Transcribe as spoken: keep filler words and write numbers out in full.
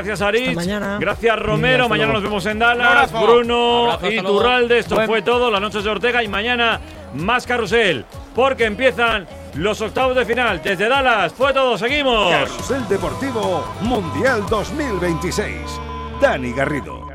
Gracias, Aritz. mañana. Gracias, Romero. Hasta mañana luego. nos vemos en Dallas. Bruno Abrazo, y hasta luego. Turralde. Esto Buen- fue todo. Las noches de Ortega. Y mañana más carrusel. Porque empiezan los octavos de final. Desde Dallas. Fue todo. Seguimos. Carrusel Deportivo Mundial dos mil veintiséis. Dani Garrido.